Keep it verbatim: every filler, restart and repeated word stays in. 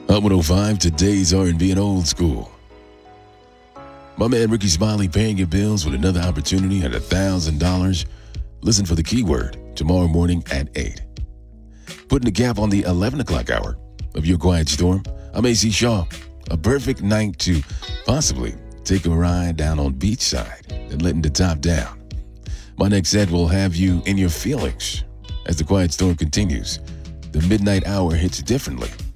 Hot one oh five, today's R and B and old school. My man Ricky Smiley paying your bills with another opportunity at one thousand dollars. Listen for the keyword tomorrow morning at eight. Putting the cap on the eleven o'clock hour of Your Quiet Storm, I'm A C Shaw. A perfect night to possibly take a ride down on beachside and letting the top down. My next set will have you in your feelings as the Quiet Storm continues. The midnight hour hits differently.